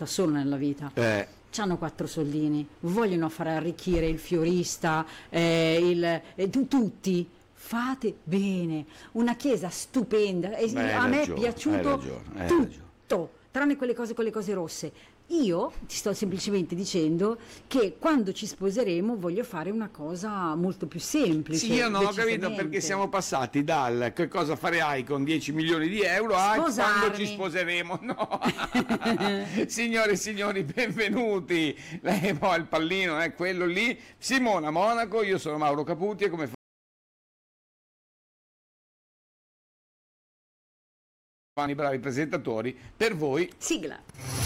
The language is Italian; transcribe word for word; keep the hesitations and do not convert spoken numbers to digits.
volta solo nella vita. Eh. C'hanno quattro soldini, vogliono fare arricchire il fiorista, eh, il, eh, tu- tutti. Fate bene, una chiesa stupenda, e Beh, a me ragione, è piaciuto hai ragione, hai tutto, ragione. tranne quelle cose con le cose rosse. Io ti sto semplicemente dicendo che quando ci sposeremo voglio fare una cosa molto più semplice. Sì, io non ho capito decisamente. perché siamo passati dal che cosa farai con dieci milioni di euro a Sposarmi. quando ci sposeremo. No. Signore e signori, benvenuti. Lei poi il pallino è quello lì. Simona Monaco, io sono Mauro Caputi e come fanno i bravi presentatori, per voi Sigla.